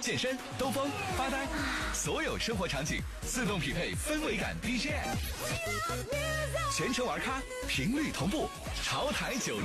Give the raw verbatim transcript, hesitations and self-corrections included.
健身、兜风、发呆，所有生活场景自动匹配氛围感 B G M， 全程玩咖，频率同步，潮台九。